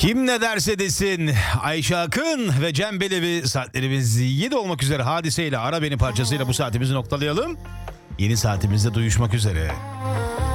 Kim ne derse desin Ayşe Akın ve Cem Belevi, saatlerimiz 7 olmak üzere. Hadiseyle Ara Beni parçasıyla bu saatimizi noktalayalım. Yeni saatimizde duyuşmak üzere.